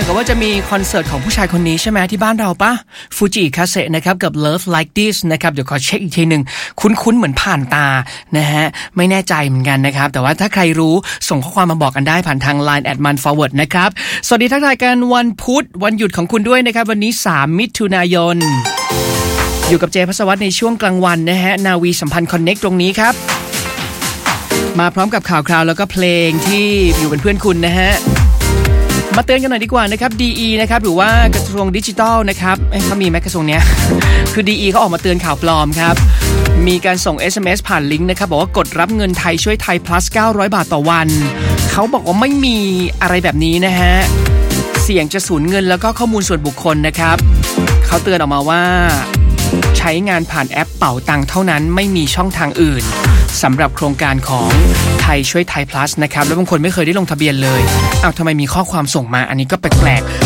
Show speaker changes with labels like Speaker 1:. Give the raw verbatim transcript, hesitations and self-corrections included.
Speaker 1: กับว่าจะมีคอนเสิร์ตของผู้ชายคนนี้ใช่ไหมที่บ้านเราปะฟูจิคาเซนะครับกับ Love Like This นะครับเดี๋ยวขอเช็คอีกทีหนึ่งคุ้นๆเหมือนผ่านตานะฮะไม่แน่ใจเหมือนกันนะครับแต่ว่าถ้าใครรู้ส่งข้อความมาบอกกันได้ผ่านทาง ไลน์ แอท มัน ฟอร์เวิร์ด นะครับสวัสดีทักทายกันวันพุธวันหยุดของคุณด้วยนะครับวันนี้สามมิถุนายนอยู่กับเจภัสวัฒน์ในช่วงกลางวันนะฮะนาวีสัมพันธ์คอนเน็กตรงนี้ครับมาพร้อมกับข่าวคราวแล้วก็เพลงที่อยู่เป็นเพื่อนคุณนะฮะมาเตือนกันหน่อยดีกว่านะครับ ดี อี นะครับหรือว่ากระทรวงดิจิทัลนะครับเอ๊ะเขามีไหมกระทรวงเนี้ย คือ ดี อี เขาออกมาเตือนข่าวปลอมครับมีการส่ง เอส เอ็ม เอส ผ่านลิงก์นะครับบอกว่ากดรับเงินไทยช่วยไทย plus เก้าร้อยบาทต่อวันเขาบอกว่าไม่มีอะไรแบบนี้นะฮะเสี่ยงจะสูญเงินแล้วก็ข้อมูลส่วนบุคคลนะครับเขาเตือนออกมาว่าใช้งานผ่านแอปเป๋าตังเท่านั้นไม่มีช่องทางอื่นสำหรับโครงการของไทยช่วยไทย plus นะครับแล้วบางคนไม่เคยได้ลงทะเบียนเลยอ้าวทำไมมีข้อความส่งมาอันนี้ก็แปลก